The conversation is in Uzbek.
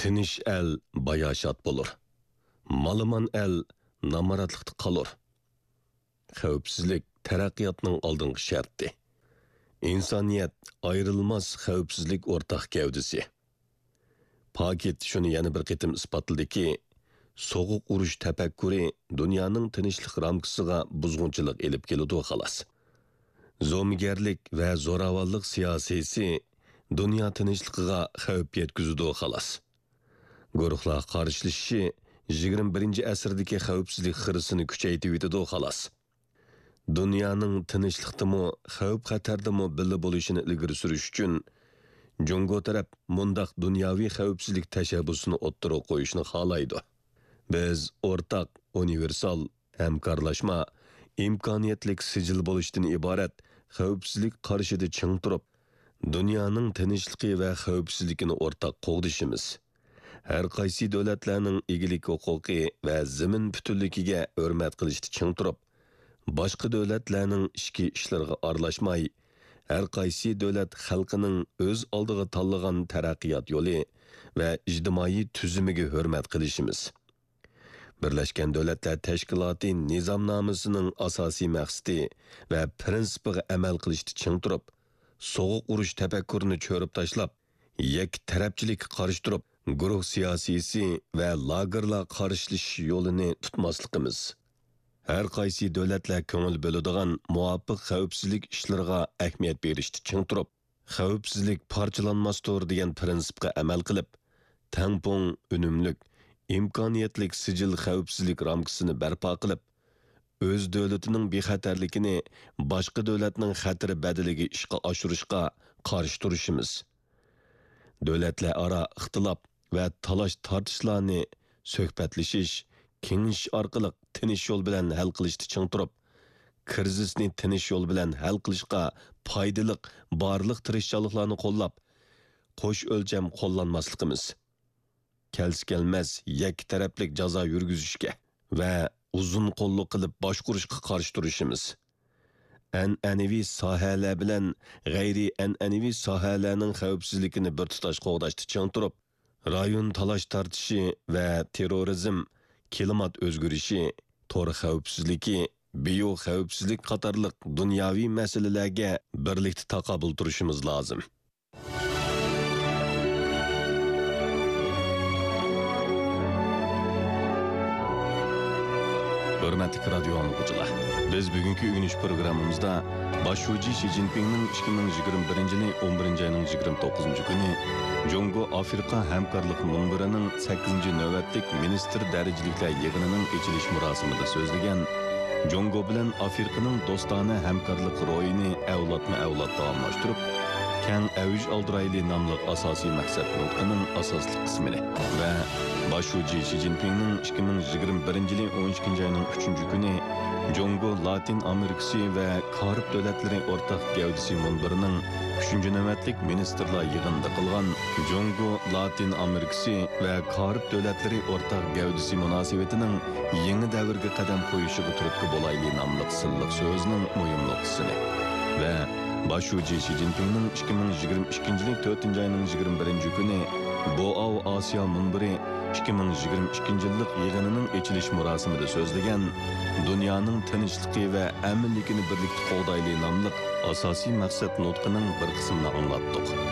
Tinish el bayashat bulur. Malıman el namaratlıqda qalur. Xavfsizlik taraqqiyotning oldingi sharti. İnsaniyet ayrılmaz xavfsizlik ortaq gavdisi. Paket şunu yana bir qitim isbotladı ki, soğuq urush tafakkuri dunyoning tinchlik ramkasiga buzg'unchilik elib keladi xolos. Zo'migarlik va zo'ravonlik siyosisi dunyo tinchligiga xavf yetkazadi xolos. Guruhlar qarshilashishi 21-asrdagi xavfsizlik xirisini kuchaytirib yetadi xolos. Dunyoning tinchlikdimi, xavf-xatardimi birga bo'lishini ilgari surish uchun Jungo taraf mundaq dunyoviy xavfsizlik tashabbusini o'ttira qo'yishni xohlaydi. Biz o'rtaq, universal, hamkorlashma, imkoniyatlik sijil bo'lishdan iborat xavfsizlik qarshida ching turib, dunyoning tinchligi va xavfsizligini o'rtaq qo'g'dishimiz. Har qaysi davlatlarning egilik huquqi va zamin butunligiga hurmat qilishni ching turib, boshqa davlatlarning ichki ishlariga aralashmay, har qaysi davlat xalqining o'z oldiga tanlagan taraqqiyot yo'li va ijtimoiy tuzumiga hurmat qilishimiz. Birlashgan Davlatlar Tashkiloti nizomnomasining asosiy maqsadi va prinsipiga amal qilishni ching turib, so'g'uq urush tafakkurini cho'rib tashlab, yakka tarafchilikka qarshi turib, guruh siyosisi va lagerlar qarshilash yo'lini tutmasligimiz. Har qaysi davlatlar ko'ngil bo'ladigan muvofiq xavfsizlik ishlariga ahamiyat berishni ching turib, xavfsizlik parchalanmasdir degan prinsipga amal qilib, tangpung, unumlik, imkoniyatlik sijil xavfsizlik ramkasini barpo qilib, o'z davlatining bexatarligini boshqa davlatning xatiri badaliga ishga oshirishga qarshi turishimiz. Davlatlar aro ixtilof va talash tortishlarni suhbatlashish, kengish orqali tinish yo'l bilan hal qilishni ching turib, krizisni tinish yo'l bilan hal qilishga foydali barliq tirishchiliklarni qo'llab, qo'sh o'lcham qo'llanmasligimiz. Kelmas yakka taraflik jazo yurgizishga va uzun qo'lliq qilib boshqurishga qarshi turishimiz. An'anaviy sohalar bilan g'ayri an'anaviy sohalarning xavfsizligini bir tutash qo'g'dashni ching turib, rayon talash tortishi va terrorizm, klimat o'zgarishi, tor xavfsizligi, bio xavfsizlik qatorliq dunyoviy masalalarga birlikda taqobil turishimiz lozim. Hürmetli radyo anlıqçılar, biz bugünkü ügünüş programımızda başçı Xi Jinping'nin 2021 yılı 11. ayının 29. günü Jungo Afrika Hamkorlik Munbirining 8. navbatlik ministr darajaliklar yig'inining ochilish marosimida so'zlagan Jungo bilan Afrikaning do'stona hamkorlik ro'yini avlodma-avlod davomlashtirib, keng avj oldirayli nomli asosiy maqsad nutqining asosli qismini va başçı Xi Jinping'nin 2021 yılı 12. ayının 3. günü Jungo Latin Amerikası ve Karib devletleri ortak gavdisi munbirining 3. navbatlik ministrlar yig'inida qilgan Jungo Latin Amerikası ve Karib devletleri ortak gavdisi munosabatining yangi davrga qadam qo'yishiga turtki bo'layli nomli silliq so'zining muhimliqsini ve başçı Xi Jinping'nin 2022 yılı 4. ayının 21. günü Boao Asya munbiri 2022 yıllık yig'inining ochilish marosimida so'zlagan dunyoning tinchligi va aminligini birlikda qo'g'dayli nomli asosiy maqsad nutqining bir qismini anglatdik.